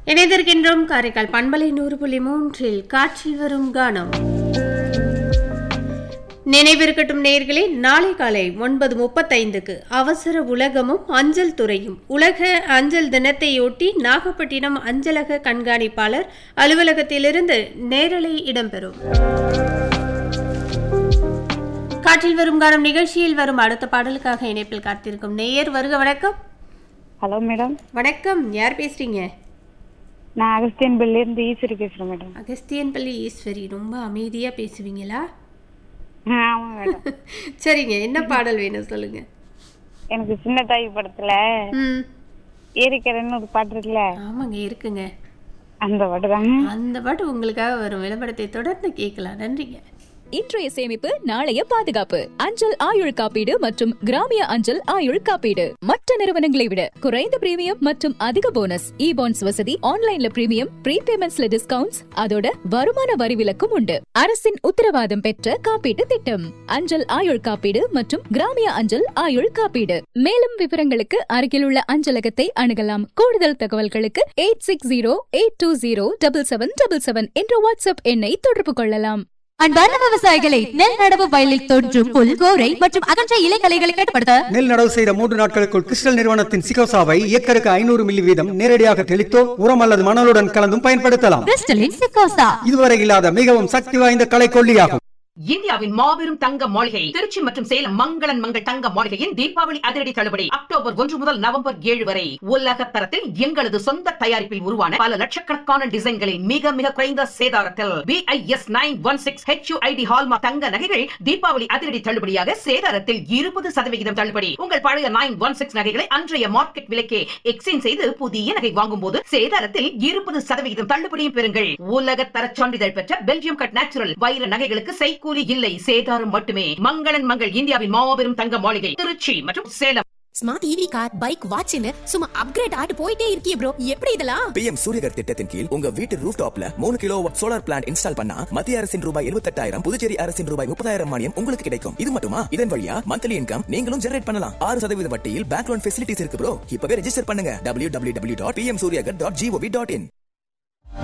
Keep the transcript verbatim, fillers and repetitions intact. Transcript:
இணைந்திருக்கின்றோம் காரைக்கால் பண்பலை நூறு புள்ளி மூன்றில் காற்றில் வரும் கானம். நினைவிருக்கட்டும் நேயர்களே, நாளை காலை ஒன்பது முப்பத்தைந்துக்கு அவசர உலகமும் அஞ்சல் துறையும் உலக அஞ்சல் தினத்தையொட்டி நாகப்பட்டினம் அஞ்சலக கண்காணிப்பாளர் அலுவலகத்திலிருந்து நேரலை இடம்பெறும். காற்றில் வரும் கானம் நிகழ்ச்சியில் வரும் அடுத்த பாடலுக்காக இணைப்பில் காத்திருக்கும் நேயர் வருக. வணக்கம். Hello madam. வணக்கம், யார் பேசுறீங்க? நான் அகஸ்தியன் பள்ளி இருந்து ஈஸ்வரி பேசுறேன் மேடம். அகஸ்தியன் பள்ளி ஈஸ்வரி, ரொம்ப அமைதியா பேசுவீங்களா? ஆமா மேடம். சரிங்க, என்ன பாடல் வேணும் சொல்லுங்க. எனக்கு சின்ன தாய் படத்துல ஏரிக்கரைன்னு ஒரு பாட்டு இருக்குல்ல? ஆமாங்க, இருக்குங்க. அந்த பாட்டு தாங்க. அந்த பாட்டு உங்களுக்காக வரும். விளம்பரத்தை தொடர்ந்து கேட்கலாம். நன்றிங்க. இன்றைய சேமிப்பு நாளைய பாதுகாப்பு. அஞ்சல் ஆயுள் காப்பீடு மற்றும் கிராமிய அஞ்சல் ஆயுள் காப்பீடு மற்ற நிறுவனங்களை விட குறைந்த பிரீமியம் மற்றும் அதிக போனஸ். இ பாண்ட்ஸ் வசதி, ஆன்லைன்ல பிரீமியம், ப்ரீபேமெண்ட்ஸ்ல டிஸ்கவுண்ட்ஸ், அதோட வருமான வரி விலக்கும் உண்டு. அரசின் உத்தரவாதம் பெற்ற காப்பீட்டு திட்டம் அஞ்சல் ஆயுள் காப்பீடு மற்றும் கிராமிய அஞ்சல் ஆயுள் காப்பீடு. மேலும் விவரங்களுக்கு அருகில் உள்ள அஞ்சலகத்தை அணுகலாம். கூடுதல் தகவல்களுக்கு eight six zero eight two zero double seven double seven என்ற வாட்ஸ்அப் எண்ணை தொடர்பு கொள்ளலாம். அன்பார்ந்த விவசாயிகளை, நெல் நடவு வயலில் தோன்றும் புல், கோரை மற்றும் அகன்ற இலைகளைகளை கட்டுப்படுத்த நெல் நடவு செய்த மூன்று நாட்களுக்குள் கிறிஸ்டல் நிறுவனத்தின் சிகோசாவை ஏக்கருக்கு ஐநூறு மில்லி வீதம் நேரடியாக தெளித்தோ உரம் அல்லது மணலுடன் கலந்தும் பயன்படுத்தலாம். கிறிஸ்டலின் சிகோசா இதுவரை இல்லாத மிகவும் சக்தி வாய்ந்த களைக்கொல்லியாகும். இந்தியாவின் மாபெரும் தங்க மாளிகை திருச்சி மற்றும் சேலம் மங்களன் மங்கள் தங்க மாளிகையின் தீபாவளி அதிரடி தள்ளுபடி அக்டோபர் ஒன்று முதல் நவம்பர் ஏழு வரை. உலக தரத்தில் எங்களது சொந்த தயாரிப்பில் உருவான பல லட்சக்கணக்கான டிசைன்களில் மிக மிக குறைந்த சேதாரத்தில் B I S nine one six H you I D hallmark தங்க நகைகள் தீபாவளி அதிரடி தள்ளுபடியாக சேதாரத்தில் இருபது சதவிகிதம் தள்ளுபடி. உங்கள் பழைய நைன் ஒன் சிக்ஸ் நகைகளை அன்றைய மார்க்கெட் விலைக்கே எக்ஸ்சேஞ்ச் செய்து புதிய நகை வாங்கும் போது சேதாரத்தில் இருபது சதவிகிதம் தள்ளுபடியும் பெறுங்கள். உலக தர சான்றிதழ் பெற்ற பெல்ஜியம் கட் நேச்சுரல் வைர நகைகளுக்கு செய் கூலி இல்லை, சேதாரம் மட்டுமே. மங்களன் மங்கள் இந்தியாவின் மாபெரும் தங்க மாளிகை திருச்சி மற்றும் Salem. Smart EV car, bike, வாட்ச்னு சும்மா அப்கிரேட் ஆட்டு போயிட்டே இருக்கீ ப்ரோ. எப்படி இதெல்லாம்? பிஎம் சூரியகர் திட்டத்தின் கீழ் உங்க வீட்டு ரூஃப் டாப்ல மூணு கிலோவாட் சோலார் பிளான்ட் இன்ஸ்டால் பண்ணா மத்திய அரசின் ரூபாய் எழுபத்தெட்டாயிரம், புதுச்சேரி அரசின் ரூபாய் முப்பதாயிரம் மானியம் உங்களுக்கு கிடைக்கும். இது மட்டுமா, இதன் வழியா மந்த்லி இன்கம் நீங்களும் ஜெனரேட் பண்ணலாம். ஆறு சதவீத வட்டியில் பேங்க் லோன் ஃபெசிலிட்டிஸ் இருக்கு ப்ரோ. இப்பவே ரெஜிஸ்டர் பண்ணுங்க. W W W dot B M Surya Ghar dot gov dot in.